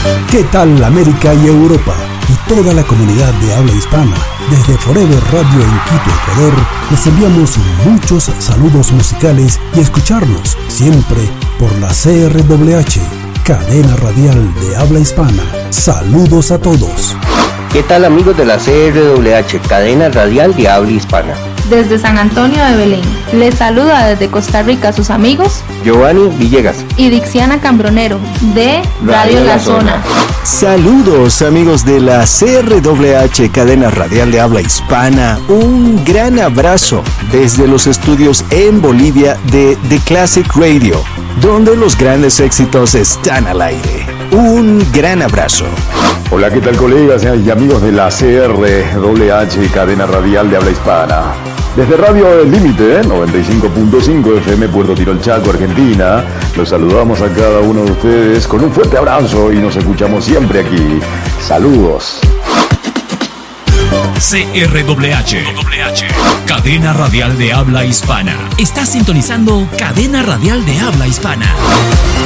¿Qué tal América y Europa? Y toda la comunidad de habla hispana. Desde Forever Radio en Quito, Ecuador, les enviamos muchos saludos musicales y escucharnos siempre por la CRWH, cadena radial de habla hispana. Saludos a todos. ¿Qué tal amigos de la CRWH, cadena radial de habla hispana? Desde San Antonio de Belén, les saluda desde Costa Rica sus amigos Giovanni Villegas y Dixiana Cambronero de Radio La Zona. Saludos amigos de la CRWH, cadena radial de habla hispana. Un gran abrazo desde los estudios en Bolivia de The Classic Radio, donde los grandes éxitos están al aire. Un gran abrazo. Hola, ¿qué tal colegas y amigos de la CRWH, cadena radial de habla hispana? Desde Radio El Límite, 95.5 FM, Puerto Tirol, Chaco, Argentina, los saludamos a cada uno de ustedes con un fuerte abrazo y nos escuchamos siempre aquí. Saludos. CRWH, cadena radial de habla hispana. Está sintonizando cadena radial de habla hispana.